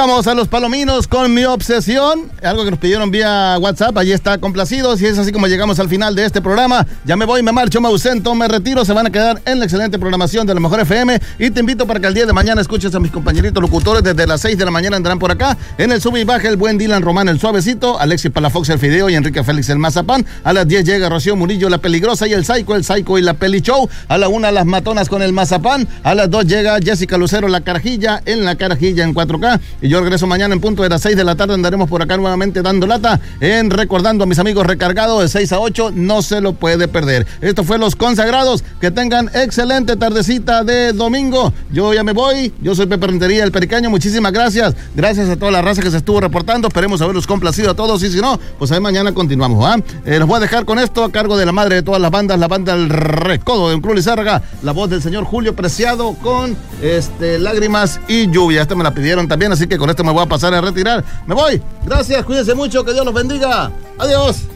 Vamos a los Palominos con Mi Obsesión, algo que nos pidieron vía WhatsApp. Allí está complacidos y es así como llegamos al final de este programa. Ya me voy, me marcho, me ausento, me retiro. Se van a quedar en la excelente programación de la Mejor FM y te invito para que el día de mañana escuches a mis compañeritos locutores. Desde las 6 de la mañana andarán por acá en el sub y baja el buen Dylan Román el Suavecito, Alexis Palafox el Fideo y Enrique Félix el Mazapán. A las 10 llega Rocío Murillo la Peligrosa y el Psycho y la Peli Show. A la 1 las Matonas con el Mazapán. A las 2 llega Jessica Lucero la Carajilla en 4K. Y yo regreso mañana en punto de las 6 de la tarde. Andaremos por acá nuevamente dando lata en Recordando a mis amigos recargados de 6 a 8. No se lo puede perder. Esto fue Los Consagrados. Que tengan excelente tardecita de domingo. Yo ya me voy. Yo soy Pepe Rentería, el Pericaño. Muchísimas gracias. Gracias a toda la raza que se estuvo reportando. Esperemos haberlos complacido a todos. Y si no, pues ahí mañana continuamos. Los voy a dejar con esto a cargo de la madre de todas las bandas, la banda El Recodo de Uncruz Lizárraga. La voz del señor Julio Preciado con Lágrimas y Lluvia. Esta me la pidieron también, así que con esto me voy a pasar a retirar. Me voy. Gracias, cuídense mucho, que Dios los bendiga. Adiós.